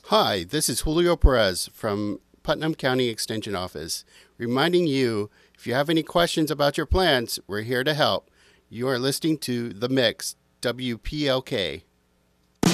Hi, this is Julio Perez from Putnam County Extension Office, reminding you if you have any questions about your plans, we're here to help. You are listening to The Mix, WPLK.